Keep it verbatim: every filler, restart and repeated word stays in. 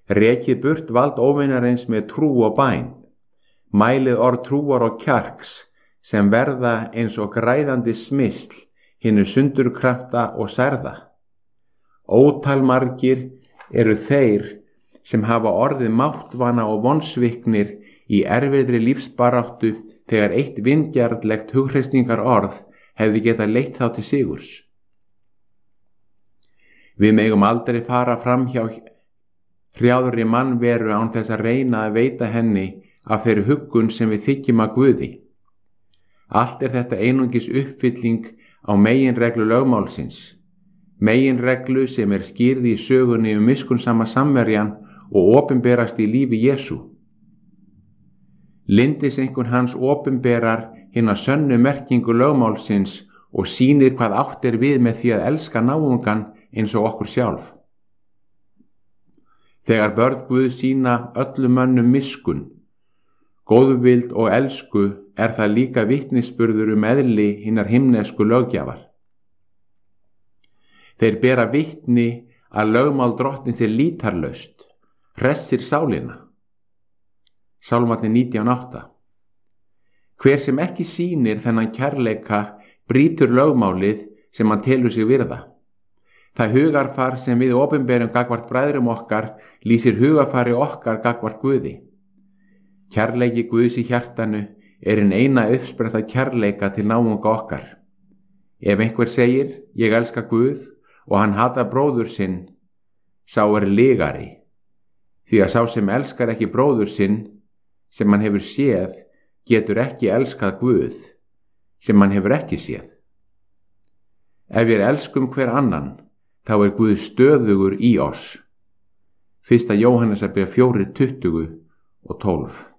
Rekið burt vald óvinarins með trú og bæn. Mælið orð trúar og kjarks sem verða eins og græðandi smysl hinu sundurkrafta og særða. Ótal margir eru þeir sem hafa orðið máttvana og vonsviknir í erfiðri lífsbaráttu þegar eitt vingjarnlegt hughreysingar orð hefði getað leitt þá til sigurs. Við megum aldrei fara fram hjá hrjáðri mannveru án þess að reyna að veita henni af þeirri huggun sem við þykjum að Guði. Allt er þetta einungis uppfylling á meginreglu lögmálsins, meginreglu sem er skýrð í sögunni um miskunnsama samverjan og opinberast í lífi Jesú. Lyndiseinkunn hans opinberar hina sönnu merkingu lögmálsins og sýnir hvað átt er við með því að elska náungan eins og okkur sjálf. Þegar börn Guð sýna öllum mönnum miskunn, góðvild og elsku er það líka vitnisburður um eðli hinnar himnesku löggjafar. Þeir bera vitni að lögmál drottins er lítarlaust, hressir sálina. Sálmarnir nítján átta. Hver sem ekki sýnir þennan kærleika brýtur lögmálið sem hann telur sig virða. Það hugarfar sem við opinberum gagvart bræðrum okkar lýsir hugarfari okkar gagvart Guði. Kærleiki Guðs í hjartanu er hinn eina uppspretta kærleika til náunga okkar. Ef einhver segir, ég elska Guð og hann hatar bróður sinn, sá er lygari, því að sá sem elskar ekki bróður sinn, sem hann hefur séð, getur ekki elskað Guð, sem hann hefur ekki séð. Ef við elskum hver annan, þá er Guð stöðugur í oss. Fyrsta Jóhannesarbréf fjórir tuttugu og tólf.